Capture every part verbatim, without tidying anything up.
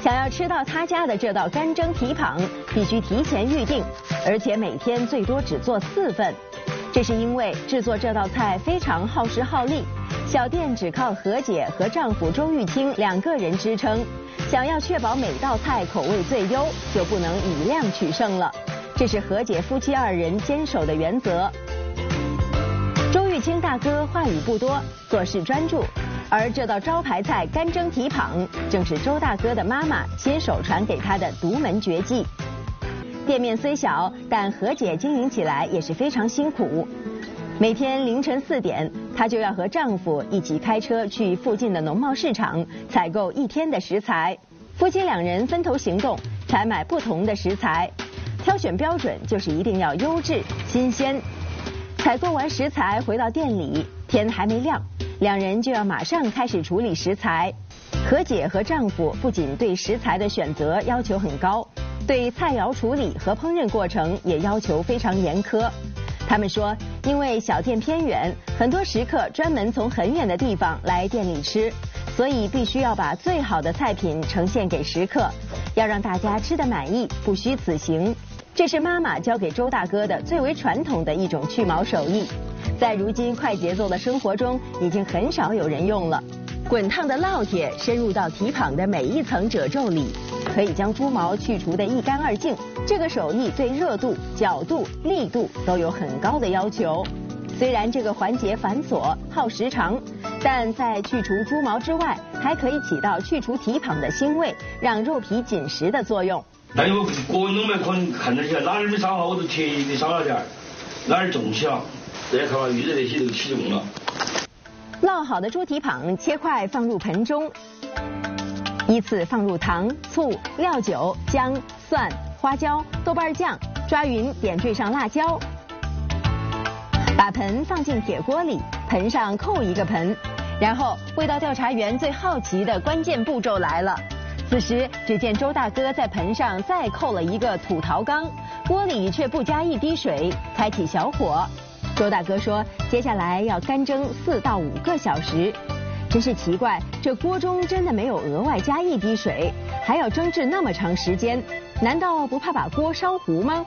想要吃到他家的这道干蒸蹄膀，必须提前预定，而且每天最多只做四份。这是因为制作这道菜非常耗时耗力，小店只靠何姐和丈夫周玉清两个人支撑。想要确保每道菜口味最优，就不能以量取胜了。这是何姐夫妻二人坚守的原则。周玉清大哥话语不多，做事专注，而这道招牌菜干蒸蹄膀，正是周大哥的妈妈亲手传给他的独门绝技。店面虽小，但何姐经营起来也是非常辛苦。每天凌晨四点，她就要和丈夫一起开车去附近的农贸市场采购一天的食材。夫妻两人分头行动，采买不同的食材，挑选标准就是一定要优质新鲜。采购完食材回到店里，天还没亮，两人就要马上开始处理食材。何姐和丈夫不仅对食材的选择要求很高，对菜肴处理和烹饪过程也要求非常严苛。他们说，因为小店偏远，很多食客专门从很远的地方来店里吃，所以必须要把最好的菜品呈现给食客，要让大家吃得满意，不虚此行。这是妈妈教给周大哥的最为传统的一种去毛手艺，在如今快节奏的生活中，已经很少有人用了。滚烫的烙铁深入到蹄膀的每一层褶皱里，可以将猪毛去除得一干二净。这个手艺对热度、角度、力度都有很高的要求。虽然这个环节繁琐、耗时长，但在去除猪毛之外，还可以起到去除蹄膀的腥味，让肉皮紧实的作用。 但有个人弄来可能看得起来，哪儿没烧好我就特意烧了点儿，哪儿重起了，这看到预热那些都起重了。 烙好的猪蹄膀切块放入盆中，依次放入糖、醋、料酒、姜、蒜、花椒、豆瓣酱，抓匀点缀上辣椒。把盆放进铁锅里，盆上扣一个盆，然后味道调查员最好奇的关键步骤来了。此时，只见周大哥在盆上再扣了一个土陶缸，锅里却不加一滴水，开启小火。周大哥说，接下来要干蒸四到五个小时。真是奇怪，这锅中真的没有额外加一滴水，还要蒸制那么长时间，难道不怕把锅烧糊吗？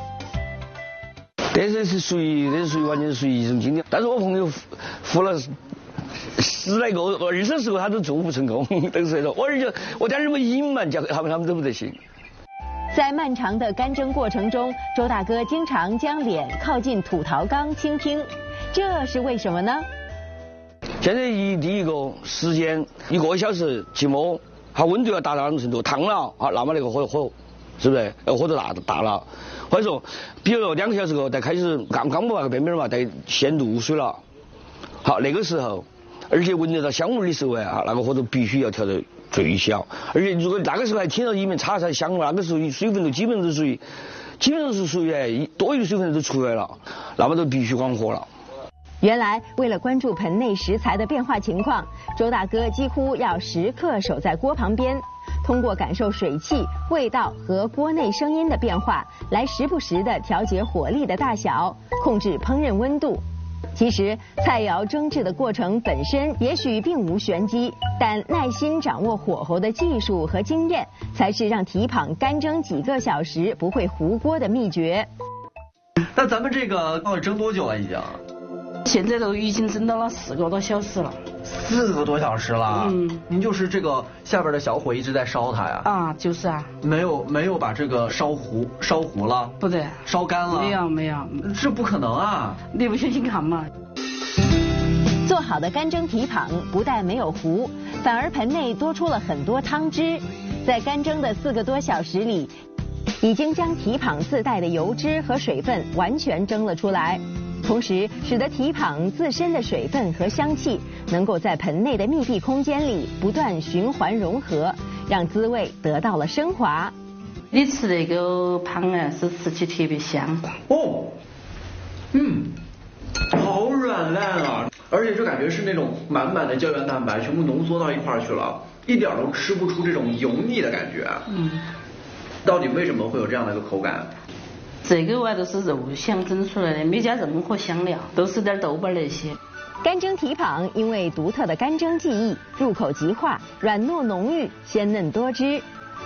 这是是属于，这是属于完全是属于一种经验。但是我朋友服了十来个，二十十个他都做不成功，都是说，我而且我点什么隐瞒，叫他们他们都不得行。 在漫长的干蒸过程中，周大哥经常将脸靠近土陶缸倾听，这是为什么呢？ 现在一第一个时间一个小时起锅，它温度要达到那种程度，烫了啊，那么那个火火是不是？呃，火就大大了。或者说，比如说两个小时后，再开始刚刚不那个边边嘛，再先入水了。好，那个时候，而且闻得到香味的时候啊，那个火都必须要调到最小。而且如果那个时候还听到里面插出来香味，那个时候水分都基本都属于，基本上是属于多余水分都出来了，那么都必须关火了。 原来为了关注盆内食材的变化情况，周大哥几乎要时刻守在锅旁边，通过感受水汽、味道和锅内声音的变化，来时不时地调节火力的大小，控制烹饪温度。其实菜肴蒸制的过程本身也许并无玄机，但耐心掌握火候的技术和经验，才是让蹄膀干蒸几个小时不会糊锅的秘诀。 那咱们这个要蒸多久了已经？ 现在都已经蒸到了四个多小时了。 四个多小时了。嗯，您就是这个下边的小火一直在烧它呀？ 啊，就是啊。 没有没有把这个烧糊烧糊了？ 不对。 烧干了？ 没有没有。 这不可能啊！ 你不相信看嘛？ 做好的干蒸蹄膀不但没有糊，反而盆内多出了很多汤汁。在干蒸的四个多小时里，已经将蹄膀自带的油脂和水分完全蒸了出来。同时使得蹄膀自身的水分和香气能够在盆内的密闭空间里不断循环融合，让滋味得到了升华。 你吃那个膀啊，是吃起特别香。 哦，嗯，好软烂啊，而且就感觉是那种满满的胶原蛋白全部浓缩到一块儿去了，一点都吃不出这种油腻的感觉。嗯，到底为什么会有这样的一个口感？ 这个啊都是肉香蒸出来的，没加任何香料，都是点豆瓣那些。 干蒸蹄膀因为独特的干蒸技艺，入口即化，软糯浓郁，鲜嫩多汁。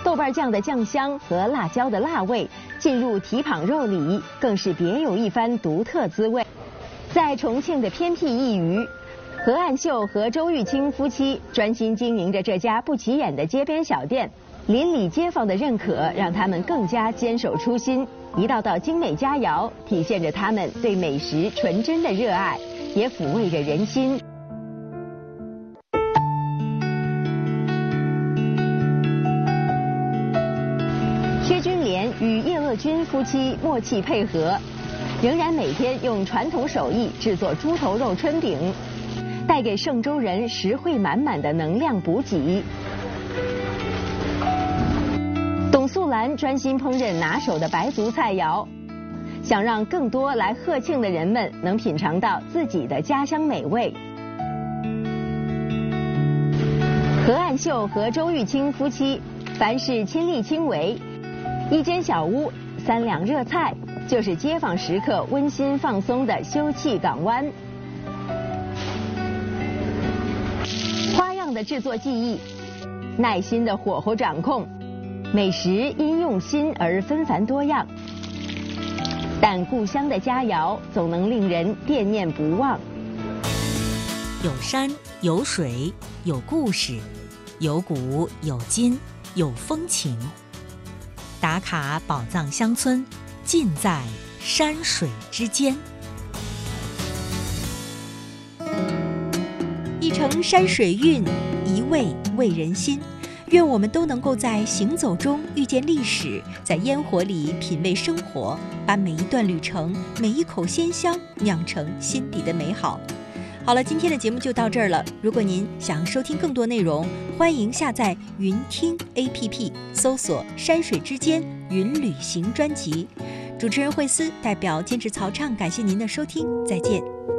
豆瓣酱的酱香和辣椒的辣味进入蹄膀肉里，更是别有一番独特滋味。在重庆的偏僻一隅，何岸秀和周玉清夫妻专心经营着这家不起眼的街边小店，邻里街坊的认可让他们更加坚守初心，一道道精美佳肴体现着他们对美食纯真的热爱，也抚慰着人心。薛君莲与叶鄂君夫妻默契配合，仍然每天用传统手艺制作猪头肉春饼，带给嵊州人实惠满满的能量补给。董素兰专心烹饪拿手的白族菜肴，想让更多来贺庆的人们能品尝到自己的家乡美味。何岸秀和周玉清夫妻凡事亲力亲为，一间小屋，三两热菜，就是街坊食客温馨放松的休憩港湾。花样的制作技艺，耐心的火候掌控，美食因用心而纷繁多样，但故乡的佳肴总能令人惦念不忘。 有山有水有故事，有古有今有风情。打卡宝藏乡村，尽在山水之间。一程山水韵，一味味人心。愿我们都能够在行走中遇见历史，在烟火里品味生活，把每一段旅程、每一口鲜香酿成心底的美好。好了，今天的节目就到这儿了。如果您想收听更多内容，欢迎下载云听 A P P， 搜索山水之间云旅行专辑。主持人惠思代表监制曹畅，感谢您的收听，再见。